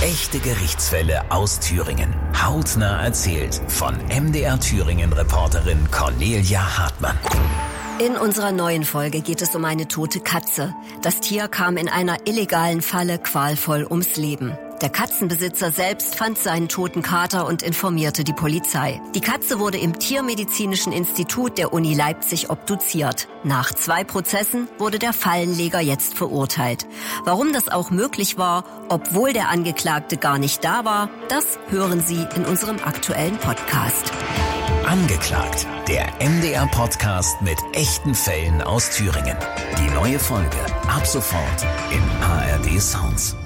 Echte Gerichtsfälle aus Thüringen. Hautnah erzählt von MDR Thüringen-Reporterin Cornelia Hartmann. In unserer neuen Folge geht es um eine tote Katze. Das Tier kam in einer illegalen Falle qualvoll ums Leben. Der Katzenbesitzer selbst fand seinen toten Kater und informierte die Polizei. Die Katze wurde im Tiermedizinischen Institut der Uni Leipzig obduziert. Nach 2 Prozessen wurde der Fallenleger jetzt verurteilt. Warum das auch möglich war, obwohl der Angeklagte gar nicht da war, das hören Sie in unserem aktuellen Podcast. Angeklagt, der MDR-Podcast mit echten Fällen aus Thüringen. Die neue Folge ab sofort in ARD Sounds.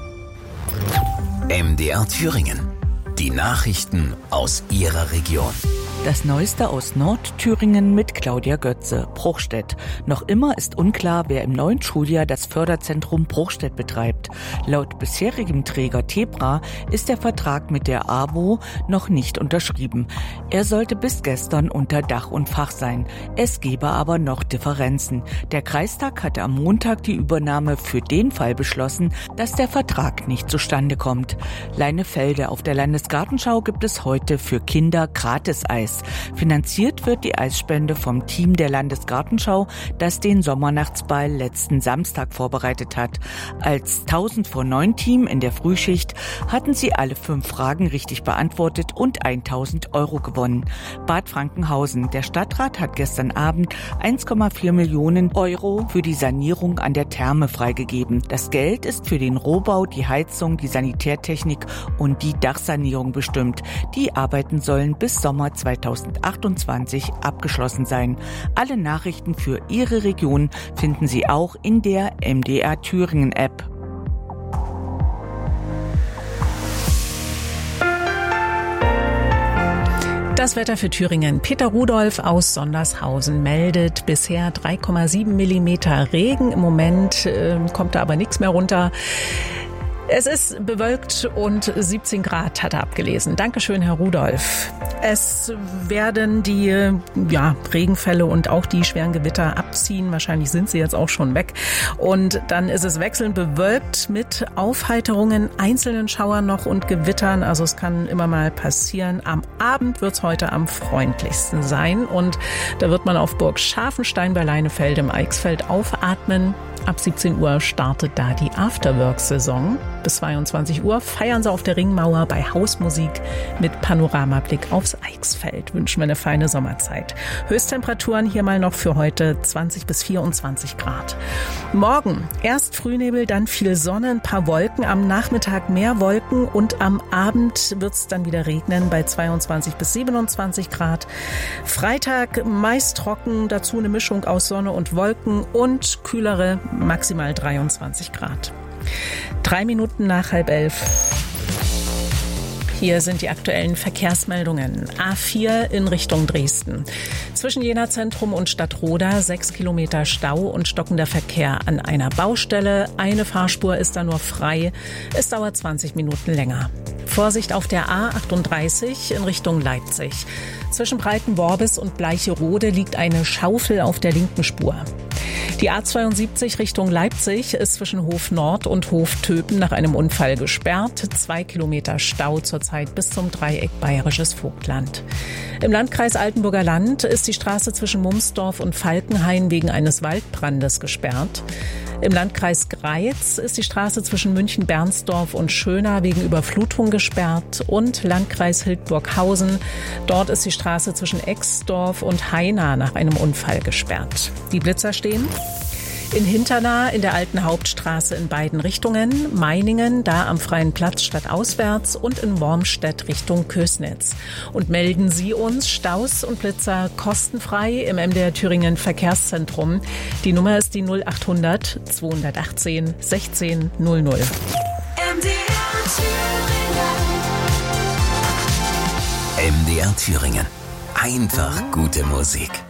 MDR Thüringen. Die Nachrichten aus Ihrer Region. Das Neueste aus Nordthüringen mit Claudia Götze, Bruchstedt. Noch immer ist unklar, wer im neuen Schuljahr das Förderzentrum Bruchstedt betreibt. Laut bisherigem Träger Tebra ist der Vertrag mit der AWO noch nicht unterschrieben. Er sollte bis gestern unter Dach und Fach sein. Es gebe aber noch Differenzen. Der Kreistag hatte am Montag die Übernahme für den Fall beschlossen, dass der Vertrag nicht zustande kommt. Leinefelde. Auf der Landesgartenschau gibt es heute für Kinder Gratis-Eis. Finanziert wird die Eisspende vom Team der Landesgartenschau, das den Sommernachtsball letzten Samstag vorbereitet hat. Als 1000-vor-9 Team in der Frühschicht hatten sie alle 5 Fragen richtig beantwortet und 1.000 € gewonnen. Bad Frankenhausen. Der Stadtrat hat gestern Abend 1,4 Millionen € für die Sanierung an der Therme freigegeben. Das Geld ist für den Rohbau, die Heizung, die Sanitärtechnik und die Dachsanierung bestimmt. Die Arbeiten sollen bis Sommer 2028 abgeschlossen sein. Alle Nachrichten für Ihre Region finden Sie auch in der MDR Thüringen App. Das Wetter für Thüringen. Peter Rudolph aus Sondershausen meldet bisher 3,7 Millimeter Regen. Im Moment kommt da aber nichts mehr runter. Es ist bewölkt und 17 Grad hat er abgelesen. Dankeschön, Herr Rudolph. Es werden die Regenfälle und auch die schweren Gewitter abziehen. Wahrscheinlich sind sie jetzt auch schon weg. Und dann ist es wechselnd bewölkt mit Aufheiterungen, einzelnen Schauern noch und Gewittern. Also es kann immer mal passieren. Am Abend wird es heute am freundlichsten sein. Und da wird man auf Burg Scharfenstein bei Leinefelde im Eichsfeld aufatmen. Ab 17 Uhr startet da die Afterwork-Saison. Bis 22 Uhr feiern sie auf der Ringmauer bei Hausmusik mit Panoramablick aufs Eichsfeld. Wünschen wir eine feine Sommerzeit. Höchsttemperaturen hier mal noch für heute 20 bis 24 Grad. Morgen erst Frühnebel, dann viel Sonne, ein paar Wolken. Am Nachmittag mehr Wolken und am Abend wird es dann wieder regnen bei 22 bis 27 Grad. Freitag meist trocken, dazu eine Mischung aus Sonne und Wolken und kühlere maximal 23 Grad. 3 Minuten nach 10:30. Hier sind die aktuellen Verkehrsmeldungen. A4 in Richtung Dresden. Zwischen Jena Zentrum und Stadtroda 6 Kilometer Stau und stockender Verkehr an einer Baustelle. Eine Fahrspur ist da nur frei. Es dauert 20 Minuten länger. Vorsicht auf der A38 in Richtung Leipzig. Zwischen Breitenworbis und Bleicherode liegt eine Schaufel auf der linken Spur. Die A72 Richtung Leipzig ist zwischen Hof Nord und Hof Töpen nach einem Unfall gesperrt. 2 Kilometer Stau zurzeit bis zum Dreieck Bayerisches Vogtland. Im Landkreis Altenburger Land ist die Straße zwischen Mumsdorf und Falkenhain wegen eines Waldbrandes gesperrt. Im Landkreis Greiz ist die Straße zwischen München-Bernsdorf und Schöna wegen Überflutung gesperrt und Landkreis Hildburghausen. Dort ist die Straße zwischen Exdorf und Haina nach einem Unfall gesperrt. Die Blitzer stehen in Hinternah in der alten Hauptstraße in beiden Richtungen, Meiningen, da am Freien Platz stadtauswärts und in Wormstedt Richtung Kösnitz. Und melden Sie uns Staus und Blitzer kostenfrei im MDR Thüringen Verkehrszentrum. Die Nummer ist die 0800 218 16 00. MDR Thüringen. MDR Thüringen. Einfach gute Musik.